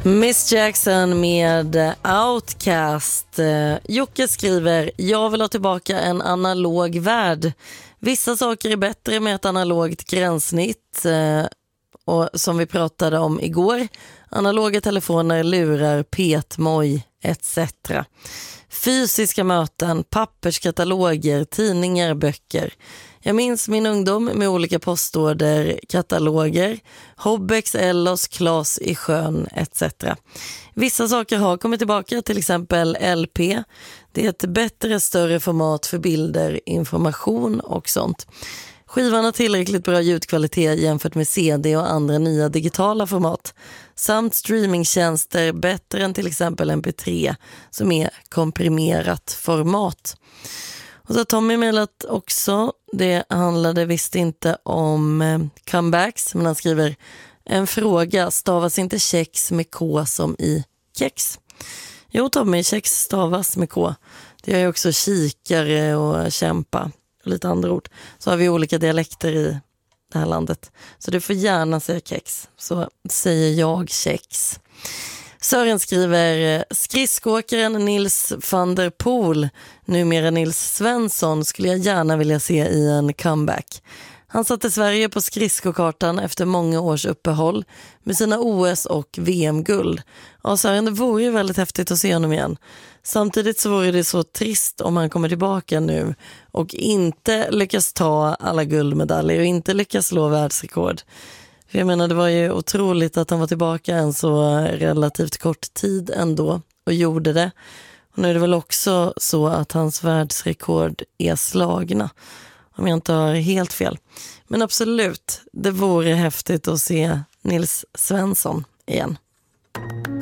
Miss Jackson med Outcast. Jocke skriver: jag vill ha tillbaka en analog värld. Vissa saker är bättre med ett analogt gränssnitt. Och som vi pratade om igår, analoga telefoner, lurar, petmoj etc. Fysiska möten, papperskataloger, tidningar, böcker. Jag minns min ungdom med olika postorder, kataloger, Hobbex, Ellos, Klas i sjön etc. Vissa saker har kommit tillbaka, till exempel LP. Det är ett bättre, större format för bilder, information och sånt. Skivan har tillräckligt bra ljudkvalitet jämfört med CD och andra nya digitala format. Samt streamingtjänster bättre än till exempel MP3 som är komprimerat format. Och så har Tommy mejlat också. Det handlade visst inte om comebacks, men han skriver: en fråga, stavas inte kex med K som i kex? Jo Tommy, kex stavas med K. Det är ju också kikare och kämpa och lite andra ord. Så har vi olika dialekter i det här landet. Så du får gärna säga kex. Så säger jag kex. Sören skriver: skridskoåkaren Nils van der Poel, numera Nils Svensson, skulle jag gärna vilja se i en comeback. Han satte Sverige på skridskokartan efter många års uppehåll med sina OS- och VM-guld. Ja, Sören, det vore ju väldigt häftigt att se honom igen. Samtidigt så vore det så trist om han kommer tillbaka nu och inte lyckas ta alla guldmedaljer och inte lyckas slå världsrekord. För jag menar, det var ju otroligt att han var tillbaka en så relativt kort tid ändå och gjorde det. Och nu är det väl också så att hans världsrekord är slagna, om jag inte har helt fel. Men absolut, det vore häftigt att se Nils Svensson igen.